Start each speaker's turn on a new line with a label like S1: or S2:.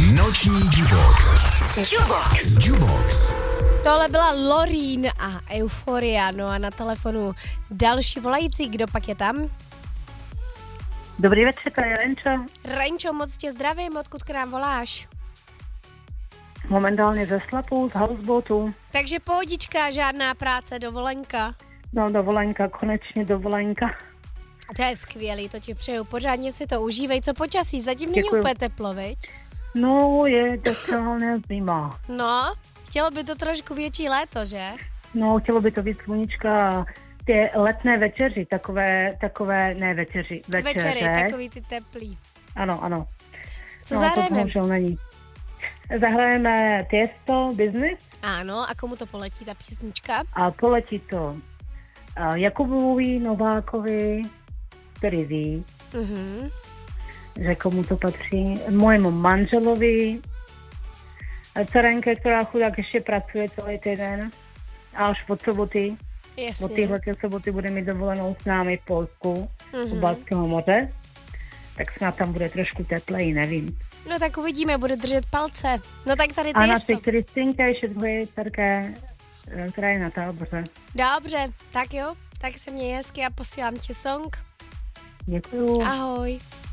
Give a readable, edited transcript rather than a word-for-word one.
S1: Noční Jubox.
S2: Tohle byla Lorín a Euforia. No a na telefonu další volající. Kdo pak je tam?
S3: Dobrý večer, to je Renčo.
S2: Renčo, moc tě zdravím, odkud k nám voláš?
S3: Momentálně ze Slapu, z houseboatu.
S2: Takže pohodička, žádná práce, dovolenka.
S3: No, dovolenka, konečně dovolenka.
S2: To je skvělý, to ti přeju. Pořádně si to užívej. Co počasí? Zatím není
S3: Děkuju.
S2: úplně teplo, viď?
S3: No, je docela zima.
S2: No, chtělo by to trošku větší léto, že?
S3: No, chtělo by to víc sluníčka a ty letné večeři, ne večeři,
S2: Večery, takový ty teplý.
S3: Ano.
S2: Co
S3: no,
S2: zahrajeme?
S3: To bohužel není. Zahrajeme Tiesto, Business.
S2: Ano, a komu to poletí ta písnička?
S3: A poletí to Jakubovi Novákovi, který ví, že komu to patří, mojemu manželovi, dcerenke, která chudák ještě pracuje celý týden a až od soboty,
S2: Jasně.
S3: od téhle soboty bude mít dovolenou s námi v Polsku, u Baltského moře, tak snad tam bude trošku tepleji, nevím.
S2: No tak uvidíme, bude držet palce. No tak tady
S3: A
S2: ty
S3: naše Kristýnka ještě druhé dcerka, která je na táboře.
S2: Dobře, tak jo, tak se měj hezky a posílám ti song.
S3: Děkuju.
S2: Ahoj.